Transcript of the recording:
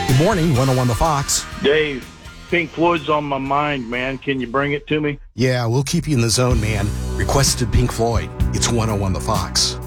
Good morning, 101 The Fox. Dave, Pink Floyd's on my mind, man. Can you bring it to me? Yeah, we'll keep you in the zone, man. Requested Pink Floyd. It's 101 The Fox.